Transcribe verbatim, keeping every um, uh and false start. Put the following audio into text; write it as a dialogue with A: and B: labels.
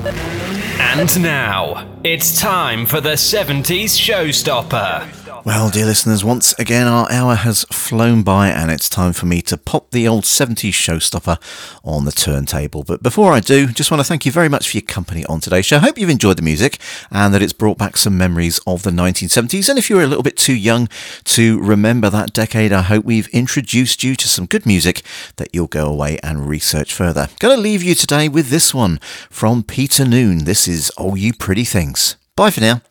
A: And now, it's time for the seventies Showstopper.
B: Well, dear listeners, once again our hour has flown by and it's time for me to pop the old seventies Showstopper on the turntable. But before I do, just want to thank you very much for your company on today's show. I hope you've enjoyed the music and that it's brought back some memories of the nineteen seventies. And if you're a little bit too young to remember that decade, I hope we've introduced you to some good music that you'll go away and research further. Going to leave you today with this one from Peter Noone. This is Oh You Pretty Things. Bye for now.